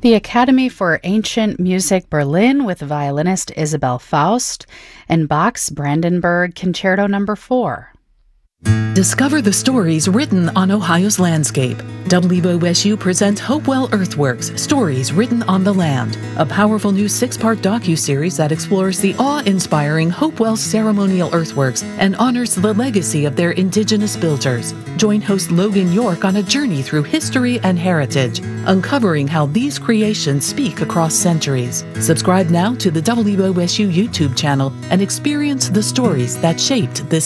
The Academy for Ancient Music Berlin with violinist Isabel Faust, and Bach's Brandenburg Concerto No. 4. Discover the stories written on Ohio's landscape. WOSU presents Hopewell Earthworks, Stories Written on the Land, a powerful new 6-part docuseries that explores the awe-inspiring Hopewell ceremonial earthworks and honors the legacy of their indigenous builders. Join host Logan York on a journey through history and heritage, uncovering how these creations speak across centuries. Subscribe now to the WOSU YouTube channel and experience the stories that shaped this